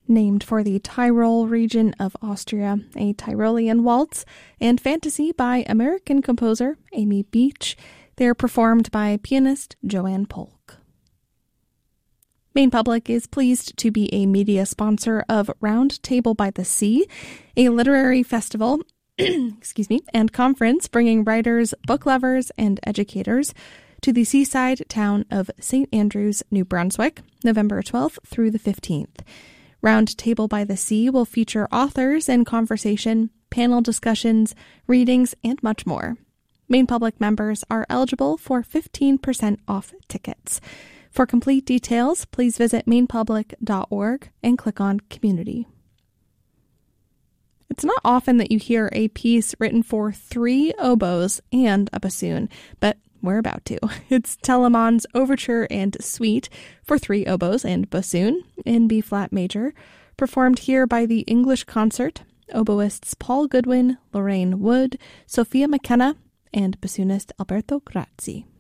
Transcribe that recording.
named for the Tyrol region of Austria, a Tyrolean waltz and fantasy by American composer Amy Beach. They are performed by pianist Joanne Polk. Maine Public is pleased to be a media sponsor of Round Table by the Sea, a literary festival and conference bringing writers, book lovers, and educators to the seaside town of St. Andrews, New Brunswick, November 12th through the 15th. Round Table by the Sea will feature authors in conversation, panel discussions, readings, and much more. Maine Public members are eligible for 15% off tickets. For complete details, please visit mainepublic.org and click on Community. It's not often that you hear a piece written for 3 oboes and a bassoon, but we're about to. It's Telemann's Overture and Suite for 3 oboes and bassoon in B-flat major, performed here by the English Concert, oboists Paul Goodwin, Lorraine Wood, Sophia McKenna, and bassoonist Alberto Grazzi.